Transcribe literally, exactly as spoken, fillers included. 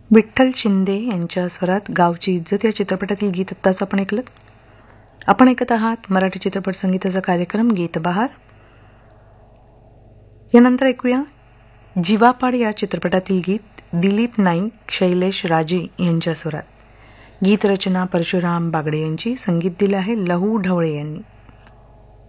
विठ्ठल शिंदे यांच्या स्वरात गावची इज्जत या चित्रपटातील गीत आत्ताच आपण ऐकलं. आपण ऐकत आहात मराठी चित्रपट संगीताचा कार्यक्रम गीत बहार. यानंतर ऐकूया जीवापाड या चित्रपटातील गीत दिलीप नाईक शैलेश राजे यांच्या स्वरात. गीत रचना परशुराम बागडे यांची, संगीत दिलं आहे लहू ढवळे यांनी.